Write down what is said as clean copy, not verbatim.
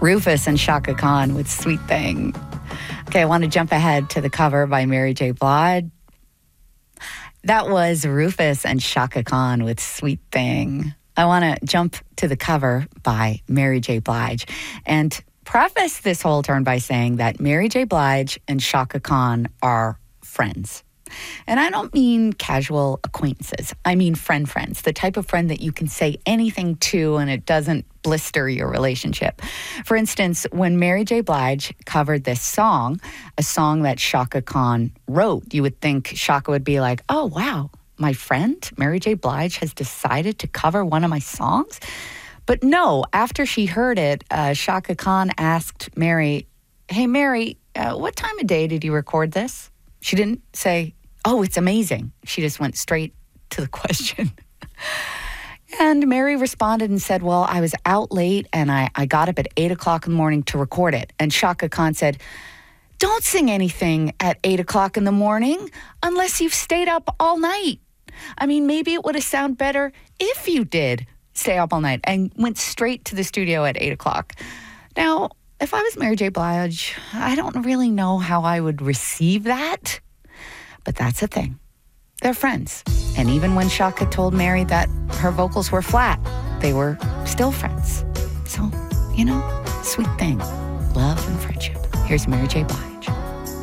Rufus and Chaka Khan with Sweet Thing. Okay, I want to jump ahead to the cover by Mary J. Blige. That was Rufus and Chaka Khan with Sweet Thing. I want to jump to the cover by Mary J. Blige and preface this whole turn by saying that Mary J. Blige and Chaka Khan are friends. And I don't mean casual acquaintances. I mean friends, the type of friend that you can say anything to and it doesn't blister your relationship. For instance, when Mary J. Blige covered this song, a song that Chaka Khan wrote, you would think Chaka would be like, oh, wow, my friend Mary J. Blige has decided to cover one of my songs? But no, after she heard it, Chaka Khan asked Mary, hey, Mary, what time of day did you record this? She didn't say, oh, it's amazing. She just went straight to the question. And Mary responded and said, well, I was out late and I got up at 8 o'clock in the morning to record it. And Chaka Khan said, don't sing anything at 8 o'clock in the morning unless you've stayed up all night. I mean, maybe it would have sounded better if you did stay up all night, and went straight to the studio at 8 o'clock. Now, if I was Mary J. Blige, I don't really know how I would receive that. But that's the thing. They're friends. And even when Chaka told Mary that her vocals were flat, they were still friends. So, sweet thing. Love and friendship. Here's Mary J. Blige.